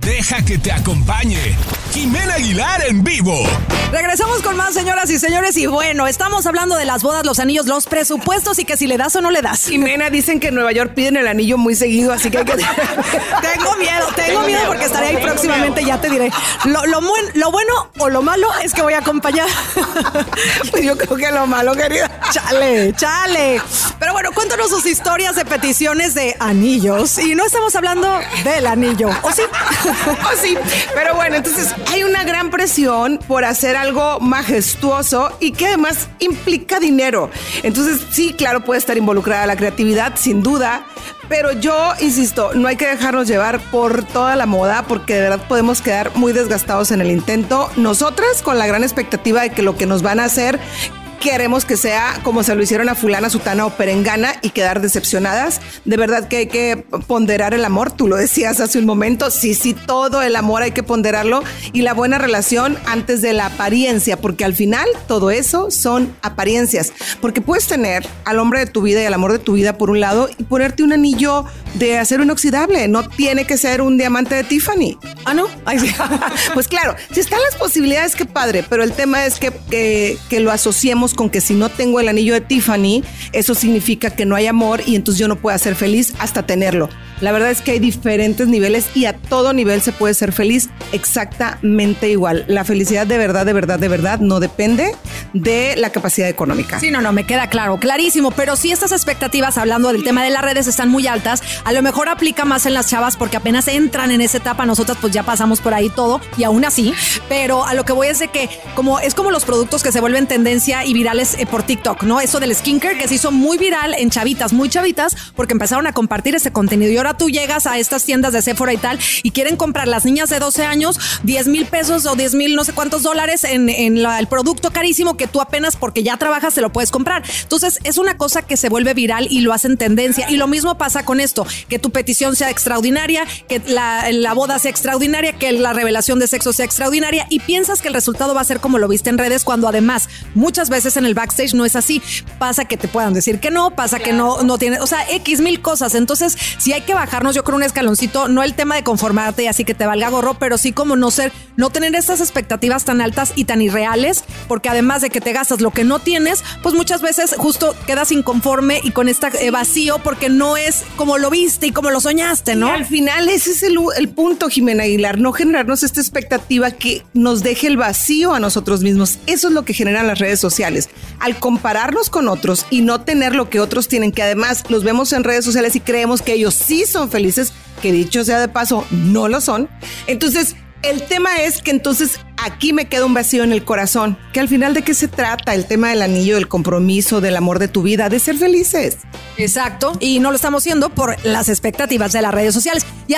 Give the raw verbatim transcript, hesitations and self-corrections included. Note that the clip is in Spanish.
Deja que te acompañe Jimena Aguilar en vivo. Regresamos con más, señoras y señores. Y bueno, estamos hablando de las bodas, los anillos, los presupuestos y que si le das o no le das. Jimena, dicen que en Nueva York piden el anillo muy seguido, así que hay que... Tengo miedo, tengo miedo porque estaré ahí próximamente, ya te diré. Lo, lo, buen, lo bueno o lo malo es que voy a acompañar. Pues yo creo que lo malo, querida. Chale, chale. Pero bueno, cuéntanos sus historias de peticiones de anillos. Y no estamos hablando del anillo, ¿o sí? O sí, pero bueno, entonces hay una gran presión por hacer algo majestuoso y que además implica dinero. Entonces sí, claro, puede estar involucrada la creatividad, sin duda, pero yo insisto, no hay que dejarnos llevar por toda la moda porque de verdad podemos quedar muy desgastados en el intento. Nosotras con la gran expectativa de que lo que nos van a hacer queremos que sea como se lo hicieron a fulana, sutana o perengana y quedar decepcionadas. De verdad que hay que ponderar el amor. Tú lo decías hace un momento. Sí, sí, todo el amor hay que ponderarlo y la buena relación antes de la apariencia, porque al final todo eso son apariencias. Porque puedes tener al hombre de tu vida y al amor de tu vida por un lado y ponerte un anillo de acero inoxidable. No tiene que ser un diamante de Tiffany. Ah, ¿no? Ay, sí. Pues claro, si están las posibilidades, qué padre, pero el tema es que, que, que lo asociemos con que si no tengo el anillo de Tiffany, eso significa que no hay amor y entonces yo no puedo ser feliz hasta tenerlo. La verdad es que hay diferentes niveles y a todo nivel se puede ser feliz exactamente igual. La felicidad de verdad, de verdad, de verdad no depende de la capacidad económica. Sí, no, no, me queda claro, clarísimo, pero si estas expectativas, hablando del tema de las redes, están muy altas, a lo mejor aplica más en las chavas porque apenas entran en esa etapa, nosotras pues ya pasamos por ahí todo y aún así, pero a lo que voy es de que como es como los productos que se vuelven tendencia y virales eh, por TikTok, ¿no? Eso del skincare que se hizo muy viral en chavitas, muy chavitas, porque empezaron a compartir ese contenido y ahora tú llegas a estas tiendas de Sephora y tal y quieren comprar las niñas de doce años diez mil pesos o diez mil no sé cuántos dólares en, en la, el producto carísimo que tú apenas porque ya trabajas te lo puedes comprar. Entonces es una cosa que se vuelve viral y lo hacen tendencia y lo mismo pasa con esto, que tu petición sea extraordinaria, que la, la boda sea extraordinaria, que la revelación de sexo sea extraordinaria y piensas que el resultado va a ser como lo viste en redes cuando además muchas veces en el backstage no es así. Pasa que te puedan decir que no, pasa que no, no tiene, o sea, X mil cosas. Entonces si hay que bajarnos yo creo un escaloncito, no el tema de conformarte y así que te valga gorro, pero sí como no ser, no tener estas expectativas tan altas y tan irreales, porque además de que te gastas lo que no tienes, pues muchas veces justo quedas inconforme y con este vacío porque no es como lo viste y como lo soñaste, ¿no? Y al final ese es el, el punto, Jimena Aguilar, no generarnos esta expectativa que nos deje el vacío a nosotros mismos. Eso es lo que generan las redes sociales. Al compararnos con otros y no tener lo que otros tienen, que además los vemos en redes sociales y creemos que ellos sí son felices, que dicho sea de paso, no lo son. Entonces, el tema es que entonces aquí me queda un vacío en el corazón, que al final ¿de qué se trata? El tema del anillo, del compromiso, del amor de tu vida, de ser felices. Exacto, y no lo estamos haciendo por las expectativas de las redes sociales. Y